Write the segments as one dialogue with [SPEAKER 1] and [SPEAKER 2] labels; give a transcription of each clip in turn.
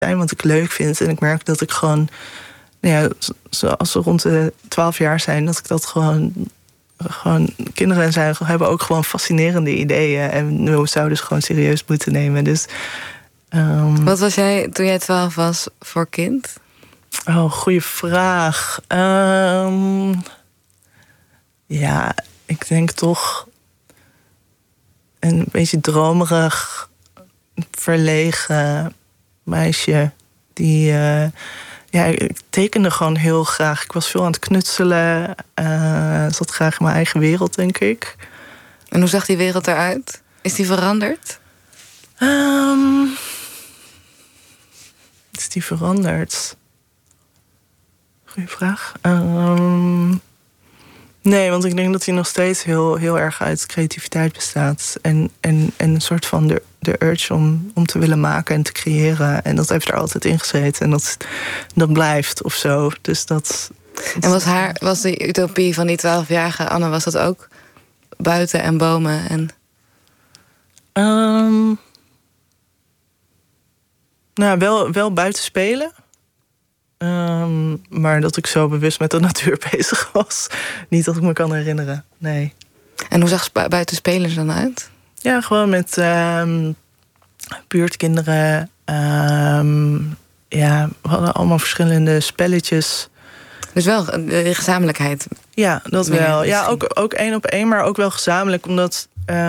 [SPEAKER 1] zijn wat ik leuk vind. En ik merk dat ik gewoon, als ze rond de 12 jaar zijn, dat ik dat gewoon kinderen en zij hebben ook gewoon fascinerende ideeën. En we zouden dus gewoon serieus moeten nemen. Dus,
[SPEAKER 2] wat was jij toen jij 12 was voor kind?
[SPEAKER 1] Oh, goede vraag. Ja, ik denk toch een beetje dromerig, verlegen meisje die... ik tekende gewoon heel graag. Ik was veel aan het knutselen. Zat graag in mijn eigen wereld, denk ik.
[SPEAKER 2] En hoe zag die wereld eruit? Is die veranderd?
[SPEAKER 1] Is die veranderd? Goeie vraag. Nee, want ik denk dat hij nog steeds heel erg uit creativiteit bestaat. En een soort van de urge om te willen maken en te creëren. En dat heeft er altijd in gezeten. En dat blijft of zo. Dus dat...
[SPEAKER 2] En was de utopie van die 12-jarige Anne, was dat ook buiten en bomen? En...
[SPEAKER 1] wel buiten spelen. Maar dat ik zo bewust met de natuur bezig was. Niet dat ik me kan herinneren, nee.
[SPEAKER 2] En hoe zag buiten spelen er dan uit?
[SPEAKER 1] Ja, gewoon met buurtkinderen. We hadden allemaal verschillende spelletjes.
[SPEAKER 2] Dus wel de gezamenlijkheid.
[SPEAKER 1] Ja, dat wel. Ja, ook 1 op 1, maar ook wel gezamenlijk. Omdat,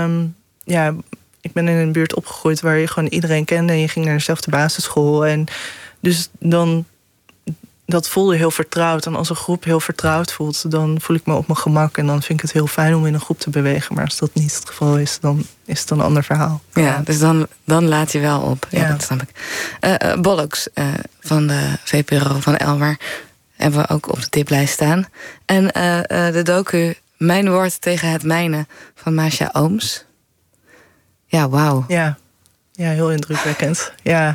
[SPEAKER 1] ik ben in een buurt opgegroeid waar je gewoon iedereen kende. En je ging naar dezelfde basisschool. En dus dan... Dat voelde heel vertrouwd. En als een groep heel vertrouwd voelt, dan voel ik me op mijn gemak. En dan vind ik het heel fijn om in een groep te bewegen. Maar als dat niet het geval is, dan is het een ander verhaal.
[SPEAKER 2] Ja, dus dan laat je wel op. Ja, dat snap ik. Bollocks van de VPRO van Elmer hebben we ook op de tiplijst staan. En de docu Mijn woord tegen het mijne van Masha Ooms. Ja, wauw.
[SPEAKER 1] Ja, heel indrukwekkend. Ja,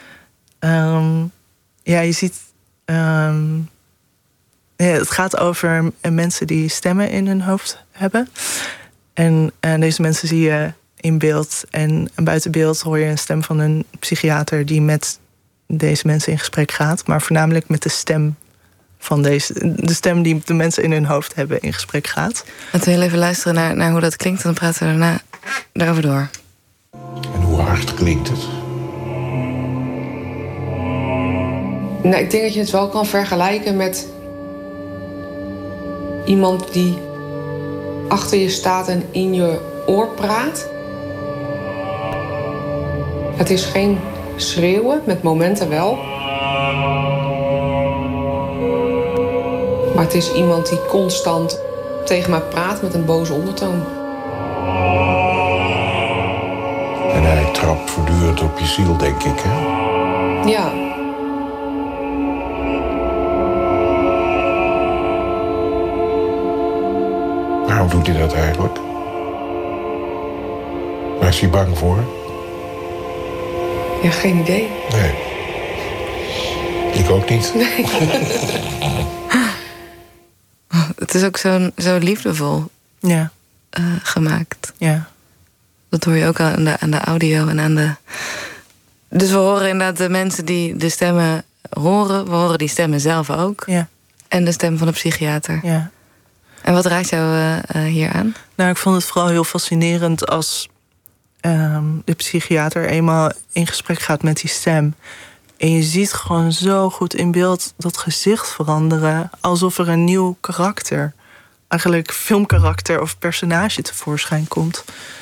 [SPEAKER 1] je ziet... het gaat over mensen die stemmen in hun hoofd hebben. En deze mensen zie je in beeld. En buiten beeld hoor je een stem van een psychiater die met deze mensen in gesprek gaat. Maar voornamelijk met de stem van de stem die de mensen in hun hoofd hebben in gesprek gaat.
[SPEAKER 2] Laten we heel even luisteren naar hoe dat klinkt. En dan praten we daarna daarover door.
[SPEAKER 3] En hoe hard klinkt het?
[SPEAKER 4] Nou, ik denk dat je het wel kan vergelijken met iemand die achter je staat en in je oor praat. Het is geen schreeuwen, met momenten wel. Maar het is iemand die constant tegen mij praat met een boze ondertoon.
[SPEAKER 3] En hij trapt voortdurend op je ziel, denk ik, hè?
[SPEAKER 4] Ja.
[SPEAKER 3] Waarom doet hij dat eigenlijk? Waar is hij bang voor?
[SPEAKER 4] Ja, geen idee.
[SPEAKER 3] Nee. Ik ook niet.
[SPEAKER 4] Nee.
[SPEAKER 2] Het is ook zo liefdevol gemaakt.
[SPEAKER 1] Ja.
[SPEAKER 2] Dat hoor je ook aan de audio en aan de... Dus we horen inderdaad de mensen die de stemmen horen. We horen die stemmen zelf ook.
[SPEAKER 1] Ja.
[SPEAKER 2] En de stem van de psychiater.
[SPEAKER 1] Ja.
[SPEAKER 2] En wat raakt jou hier aan?
[SPEAKER 1] Nou, ik vond het vooral heel fascinerend als de psychiater eenmaal in gesprek gaat met die stem. En je ziet gewoon zo goed in beeld dat gezicht veranderen. Alsof er een nieuw karakter, eigenlijk filmkarakter of personage tevoorschijn komt.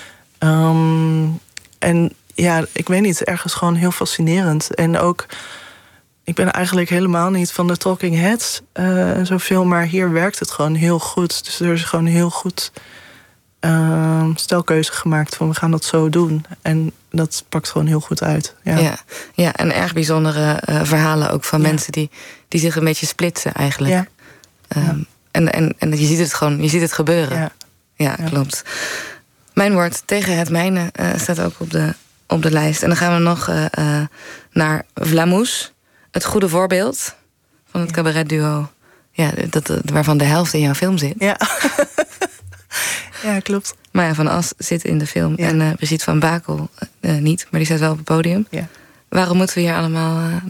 [SPEAKER 1] En ja, ik weet niet, ergens gewoon heel fascinerend. En ook, ik ben eigenlijk helemaal niet van de Talking Heads zoveel, maar hier werkt het gewoon heel goed. Dus er is gewoon heel goed stelkeuze gemaakt van we gaan dat zo doen. En dat pakt gewoon heel goed uit.
[SPEAKER 2] Ja, en erg bijzondere verhalen ook van mensen die zich een beetje splitsen eigenlijk.
[SPEAKER 1] Ja.
[SPEAKER 2] En je ziet het gewoon, je ziet het gebeuren. Ja, klopt. Mijn woord tegen het mijne staat ook op de lijst. En dan gaan we nog naar Vlamous. Het goede voorbeeld van het cabaretduo. Ja, waarvan de helft in jouw film zit.
[SPEAKER 1] Ja, ja, klopt.
[SPEAKER 2] Maya van As zit in de film. Ja. En Brigitte van Bakel niet, maar die staat wel op het podium.
[SPEAKER 1] Ja.
[SPEAKER 2] Waarom moeten we hier allemaal